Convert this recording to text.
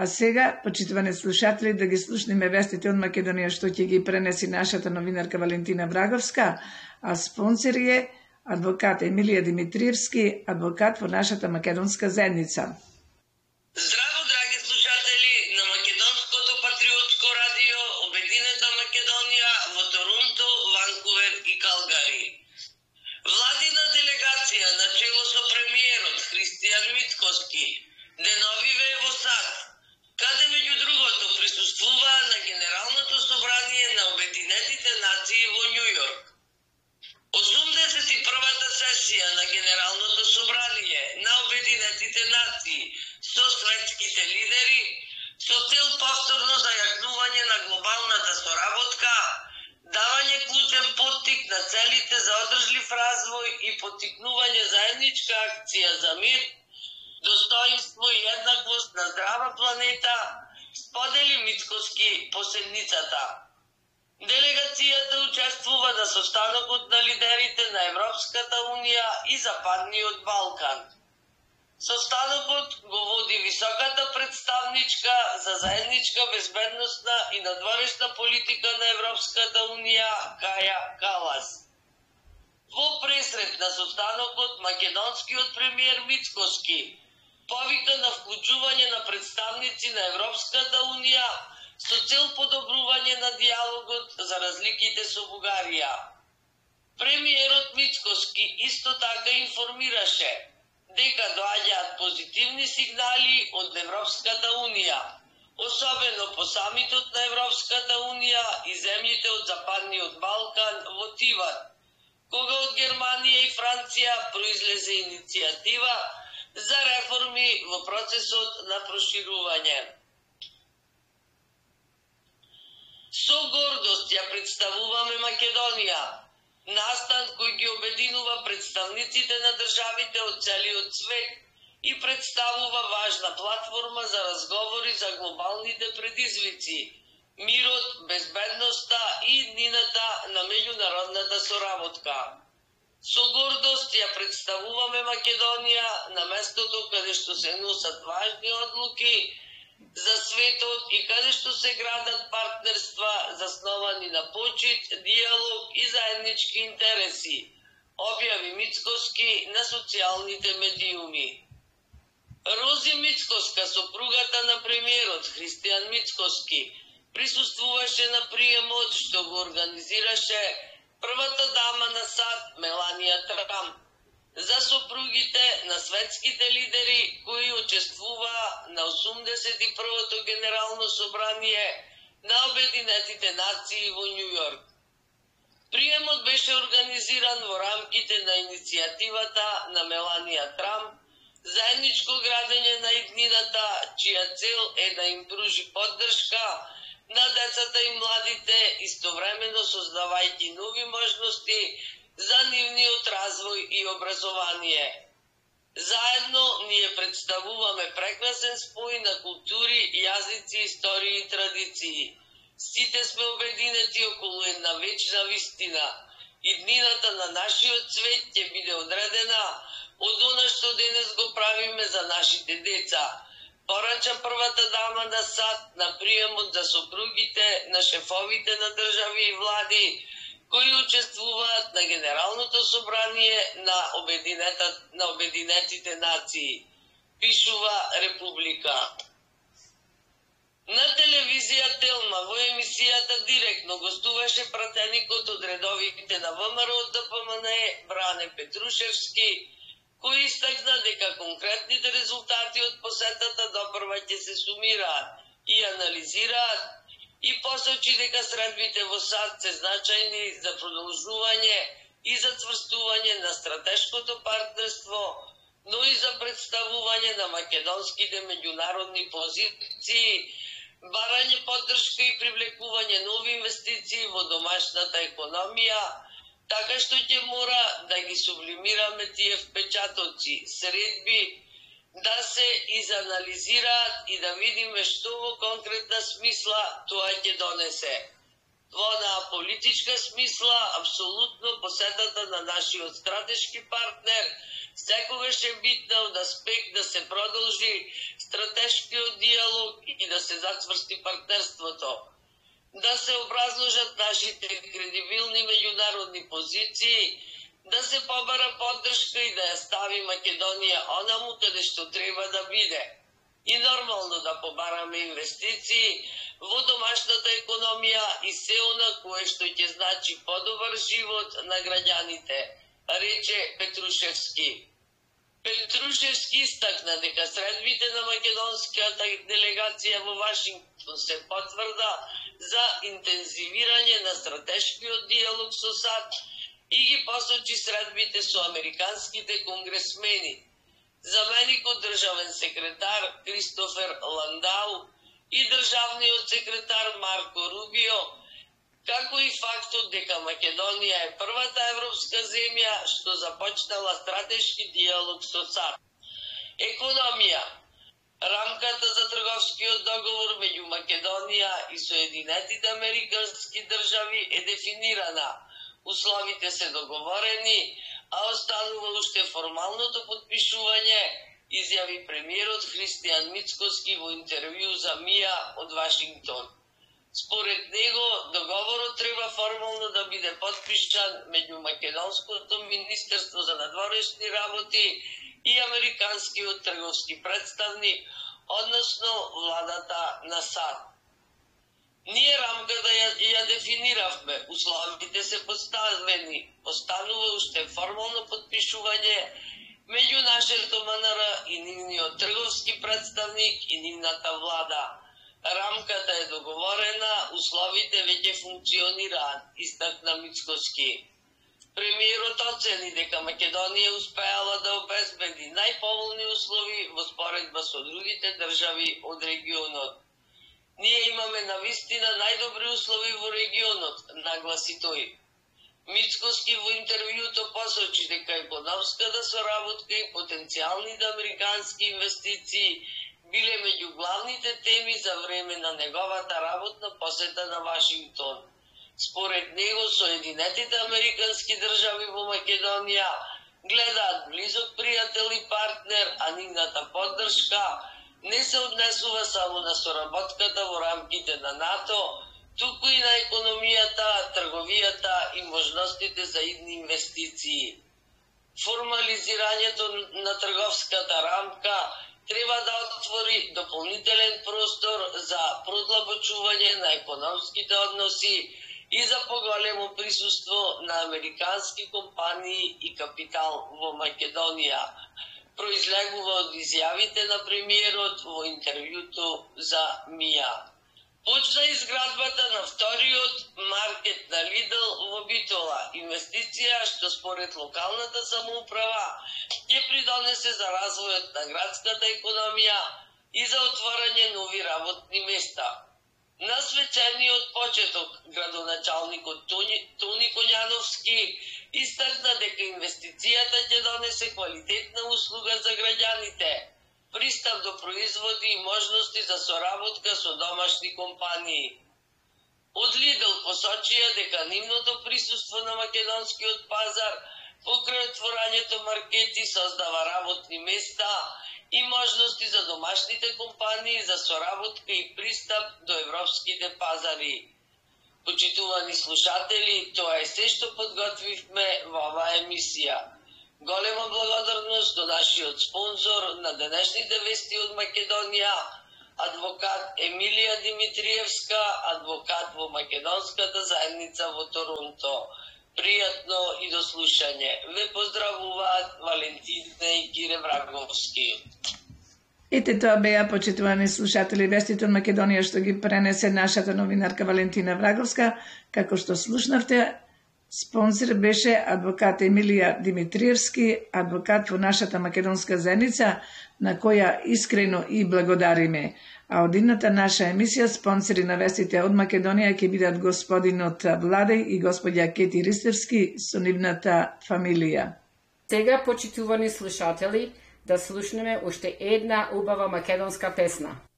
А сега, почитувани слушатели, да ги слушнеме вестите од Македонија што ќе ги пренеси нашата новинарка Валентина Враговска, а спонсор е адвокат Емилија Димитриевски, адвокат во нашата македонска заедница. Здраво, драги слушатели на Македонското патриотско радио, Обединета Македонија во Торонто, Ванкувер и Калгари. Владина делегација на чело со премиерот Христијан Мицкоски деновиве во САД, каде меѓу другото присуствува на Генералното собрание на Обединетите нации во Њу Јорк. 81-та сесија на Генералното собрание на Обединетите нации со светските лидери со цел повторно зајакнување на глобалната соработка, давање клучен поттик на целите за одржлив развој и поттикнување заедничка акција за мир, достоинство и еднаквост на здрава планета, сподели Мицкоски поседницата. Делегацијата учествува на состанокот на лидерите на Европската Унија и Западниот Балкан. Состанокот го води високата представничка за заедничка безбедносна и надворешна политика на Европската Унија Каја Калас. Во пресред на состанокот македонскиот премиер Мицкоски повика на вклучување на представници на Европската Унија со цел подобрување на диалогот за разликите со Бугарија. Премиерот Мицкоски исто така информираше дека доаѓаат позитивни сигнали од Европската Унија, особено по самитот на Европската Унија и земјите од Западниот Балкан во Тиван, кога од Германија и Франција произлезе иницијатива за реформи во процесот на проширување. Со гордост ја представуваме Македонија, настан кој ги обединува представниците на државите од целиот свет и представува важна платформа за разговори за глобалните предизвици, мирот, безбедноста и иднината на меѓународната соработка. Со гордост ја представуваме Македонија на местото каде што се носат важни одлуки за светот и каде што се градат партнерства засновани на почит, диалог и заеднички интереси, објави Мицкоски на социјалните медиуми. Рози Мицкоска, сопругата на премиерот Христијан Мицкоски, присуствуваше на приемот што го организираше првата дама на САД Меланија Трамп за сопругите на светските лидери кои учествуваа на 81-то Генерално собрание на Обединетите нации во Њу Јорк. Приемот беше организиран во рамките на иницијативата на Меланија Трамп заедничко градење на иднината, чија цел е да им пружи поддршка на децата и младите, истовремено создавајќи нови можности за нивниот развој и образование. Заедно ние представуваме прекрасен спој на култури, јазици, истории и традиции. Сите сме обединети околу една вечна вистина. Иднината на нашиот свет ќе биде одредена од она што денес го правиме за нашите деца, порача првата дама на САД на приемот за сопругите на шефовите на држави и влади кои учествуваат на Генералното собрание на Обединетите нации, пишува Република. На телевизија Телма во емисијата директно гостуваше пратеникот од редовите на ВМРО ДПМН Бране Петрушевски, кој истакна дека конкретните резултати од посетата допрва ќе се сумираат и анализираат и посочи дека средбите во САД се значајни за продолжување и зацврстување на стратешкото партнерство, но и за представување на македонските меѓународни позиции, барање поддршка и привлекување нови инвестиции во домашната економија, така што ќе мора да ги сублимираме тие впечатоци, средби, да се изанализираат и да видиме што во конкретна смисла тоа ќе донесе. Во на политичка смисла, апсолутно посетата на нашиот стратешки партнер секогаш е битна од аспект да се продолжи стратешкиот диалог и да се зацврсти партнерството, да се образложат нашите кредибилни меѓународни позиции, да се побара поддршка и да ја стави Македонија онаму каде што треба да биде. И нормално да побараме инвестиции во домашната економија и се она кое што ќе значи подобар живот на граѓаните, рече Петрушевски. Петрушевски истакна дека средбите на македонската делегација во Вашингтон се потврда за интензивирање на стратешкиот диалог со САД и ги посочи средбите со американските конгресмени, заменикот државен секретар Кристофер Ландау и државниот секретар Марко Рубио, како и фактот дека Македонија е првата европска земја што започнала стратешки диалог со САД. Економија. Рамката за трговскиот договор меѓу Македонија и Соединетите Американски држави е дефинирана. Условите се договорени, а останува уште формалното подпишување, изјави премиерот Христијан Мицкоски во интервју за МИА од Вашингтон. Според него, договорот треба формално да биде подпишан меѓу Македонското министерство за надворешни работи и американскиот трговски представник, односно владата на САД. Ние рамката ја дефиниравме, условите се поставени, останува уште формално подпишување меѓу нашето МНР и нивниот трговски представник и нивната влада. Рамката е договорена, условите веќе функционираат, истакна Мицкоски. Премиерот оцени дека Македонија успеала да обезбеди најповолни услови во споредба со другите држави од регионот. Ние имаме навистина најдобри услови во регионот, нагласи тој. Мицкоски во интервјуто посочи дека економската соработка и потенцијалните американски инвестиции биле меѓу главните теми за време на неговата работна посета на Вашингтон. Според него, Соединетите Американски држави во Македонија гледаат близок пријател и партнер, а нивната поддршка не се однесува само на соработката во рамките на НАТО, туку и на економијата, трговијата и можностите за идни инвестиции. Формализирањето на трговската рамка треба да отвори дополнителен простор за продлабочување на економските односи и за поголемо присуство на американски компании и капитал во Македонија, произлегува од изјавите на премиерот во интервјуто за МИА. Почна изградбата на вториот маркет на Лидл во Битола, инвестиција што според локалната самоуправа ќе придонесе за развојот на градската економија и за отворање нови работни места. На свечениот почеток, градоначалникот Тони Коњановски истакна дека инвестицијата ќе донесе квалитетна услуга за граѓаните, пристап до производи и можности за соработка со домашни компании. Од Лидл посочија дека нивното присуство на македонскиот пазар покрај отворањето маркети создава работни места и можности за домашните компании за соработка и пристап до европските пазари. Почитувани слушатели, тоа е се што подготвивме во оваа емисија. Голема благодарност до нашиот спонзор на денешните вести од Македонија, адвокат Емилија Димитриевска, адвокат во македонската заедница во Торонто. Пријатно и до слушање. Ве поздравуваат Валентина и Кире Враговски. Ете тоа беа, почитувани слушатели, вестите од Македонија што ги пренесе нашата новинарка Валентина Враговска. Како што слушнавте, спонсор беше адвокат Емилија Димитриевски, адвокат во нашата македонска заедница, на која искрено и благодариме. А од идната наша емисија спонсори на вестите од Македонија ќе бидат господинот Владеј и господја Кети Ристевски со нивната фамилија. Сега, почитувани слушатели, да слушнеме уште една убава македонска песна.